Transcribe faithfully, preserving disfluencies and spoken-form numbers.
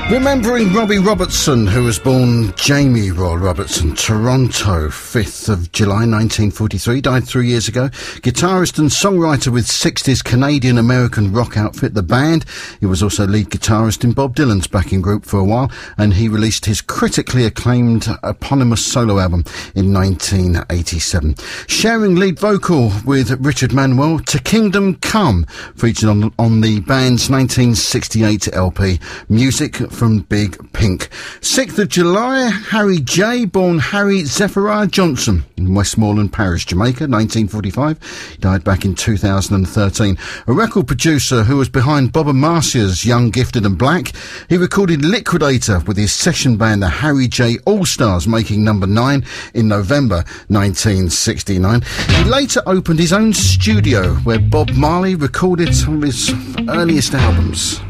Remembering Robbie Robertson, who was born Jamie Roy Robertson, Toronto, fifth of July nineteen forty-three, died three years ago. Guitarist and songwriter with sixties Canadian-American rock outfit The Band. He was also lead guitarist in Bob Dylan's backing group for a while, and he released his critically acclaimed eponymous solo album in nineteen eighty-seven. Sharing lead vocal with Richard Manuel, To Kingdom Come, featured on, on the band's nineteen sixty-eight L P, Music from Big Pink. sixth of July, Harry J, born Harry Zephyriah Johnson in Westmoreland Parish, Jamaica, nineteen forty-five. He died back in two thousand thirteen. A record producer who was behind Bob and Marcia's Young, Gifted and Black. He recorded Liquidator with his session band, the Harry J All-Stars, making number nine in November nineteen sixty-nine. He later opened his own studio where Bob Marley recorded some of his earliest albums.